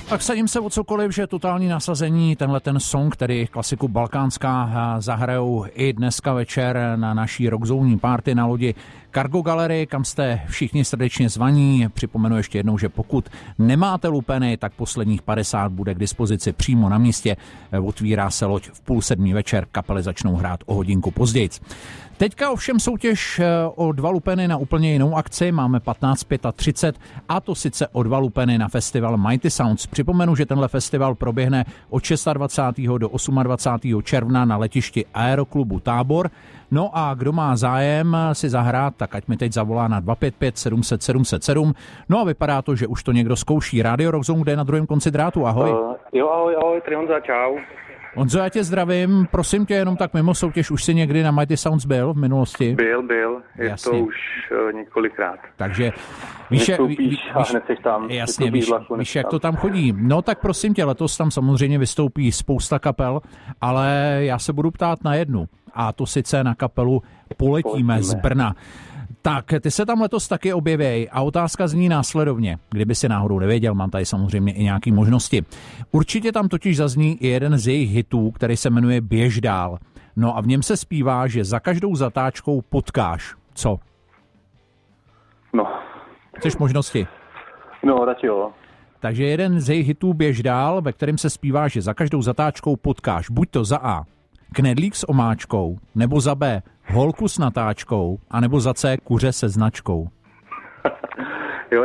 Tak sadím se o cokoliv, že totální nasazení, tenhle ten song, který klasiku balkánská, zahrajou i dneska večer na naší rockzónní party na lodi Cargo Gallery, kam jste všichni srdečně zvaní. Připomenu ještě jednou, že pokud nemáte lupeny, tak posledních 50 bude k dispozici přímo na místě. Otvírá se loď v 6:30 večer, kapely začnou hrát o hodinku později. Teďka ovšem soutěž o 2 lupeny na úplně jinou akci, máme 15:35 a to sice o 2 lupeny na festival Mighty Sounds. Připomenu, že tenhle festival proběhne od 26. do 28. června na letišti Aeroklubu Tábor. No a kdo má zájem si zahrát, tak ať mi teď zavolá na 255 700 707. No a vypadá to, že už to někdo zkouší. Radio Rockzone, kde je na druhém konci drátu, ahoj. Ahoj, tady Honza, čau. Honzo, já tě zdravím, prosím tě, jenom tak mimo soutěž, už jsi někdy na Mighty Sounds byl v minulosti? Byl, je jasně. To už několikrát. Takže víš, a hned jsi tam. Jasně, víš, jak to tam chodí. No tak prosím tě, letos tam samozřejmě vystoupí spousta kapel, ale já se budu ptát na jednu, a to sice na kapelu Poletíme z Brna. Tak, ty se tam letos taky objevěj a otázka zní následovně. Kdyby si náhodou nevěděl, mám tady samozřejmě i nějaké možnosti. Určitě tam totiž zazní i jeden z jejich hitů, který se jmenuje Běž dál. No a v něm se zpívá, že za každou zatáčkou potkáš. Co? No. Chceš možnosti? No, radši jo. Takže jeden z jejich hitů Běž dál, ve kterém se zpívá, že za každou zatáčkou potkáš buď to za A knedlík s omáčkou, nebo za B holku s natáčkou, anebo za C kuře se značkou. Jo,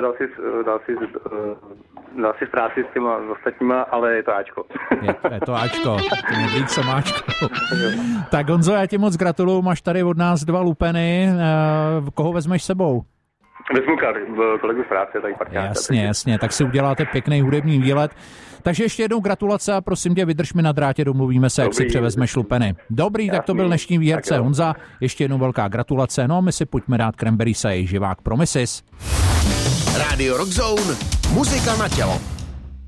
dal si práci s těma ostatníma, ale je to Ačko. Je to Ačko, knedlík s omáčkou. Tak Honzo, já ti moc gratuluju, máš tady od nás 2 lupeny. Koho vezmeš sebou? Vezmu kolegu z práce, tady parťáka. Jasně, tak si uděláte pěkný hudební výlet. Takže ještě jednou gratulace a prosím tě, vydrž mi na drátě, domluvíme se, jak si převezmeš lupeny. Dobrý, jasný, tak to byl dnešní výherce Honza, ještě jednou velká gratulace, no a my si pojďme dát Cranberries a jejich živák Promises. Radio Rockzone, muzika na tělo.